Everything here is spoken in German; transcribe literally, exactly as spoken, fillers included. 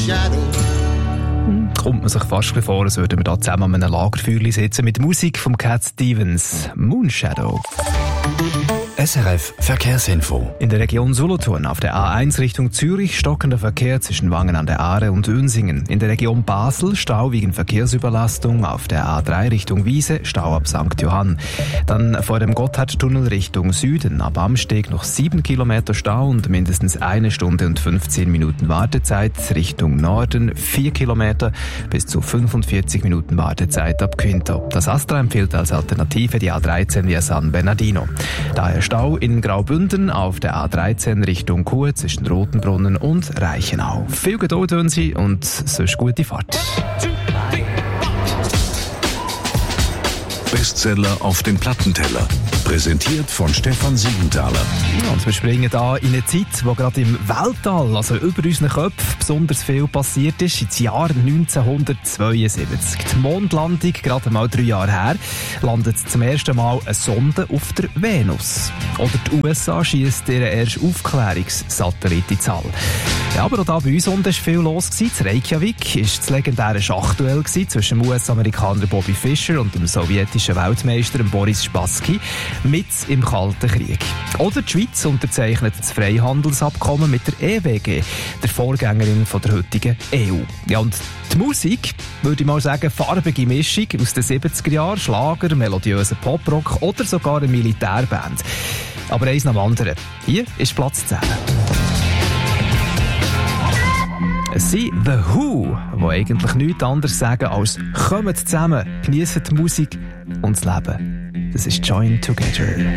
shadow. Kommt man sich fast ein bisschen vor, als würden wir da zusammen an einem Lagerfeuer sitzen mit Musik von Cat Stevens, Moonshadow. S R F Verkehrsinfo. In der Region Solothurn auf der A eins Richtung Zürich stockender Verkehr zwischen Wangen an der Aare und Unsingen. In der Region Basel Stau wegen Verkehrsüberlastung auf der A drei Richtung Wiese, Stau ab Sankt Johann. Dann vor dem Gotthardtunnel Richtung Süden ab Amsteg noch sieben Kilometer Stau und mindestens eine Stunde und fünfzehn Minuten Wartezeit. Richtung Norden vier Kilometer bis zu fünfundvierzig Minuten Wartezeit ab Quinto. Das Astra empfiehlt als Alternative die A dreizehn via San Bernardino. Daher Stau in Graubünden auf der A dreizehn Richtung Chur zwischen Rotenbrunnen und Reichenau. Viel Geduld wünschen Sie und sonst gute Fahrt. Bestseller auf den Plattenteller. Präsentiert von Stefan Siegenthaler. Ja, und wir springen da in eine Zeit, wo gerade im Weltall, also über unseren Köpfen, besonders viel passiert ist. Ins Jahr neunzehnhundertzweiundsiebzig. Die Mondlandung, gerade mal drei Jahre her, landet zum ersten Mal eine Sonde auf der Venus. Oder die U S A schiesst ihren ersten Aufklärungssatellit ins All. Ja, aber auch da bei uns unten war viel los. In Reykjavik war das legendäre Schachduell zwischen dem U S-Amerikaner Bobby Fischer und dem sowjetischen Weltmeister Boris Spassky mit im Kalten Krieg. Oder die Schweiz unterzeichnet das Freihandelsabkommen mit der E W G, der Vorgängerin von der heutigen E U. Ja, und die Musik, würde ich mal sagen, farbige Mischung aus den siebziger Jahren, Schlager, melodiöser Poprock oder sogar eine Militärband. Aber eins nach dem anderen. Hier ist Platz zehn. Es sind The Who, die eigentlich nichts anderes sagen als «Kommt zusammen, genießt die Musik und das Leben». Das ist «Join Together».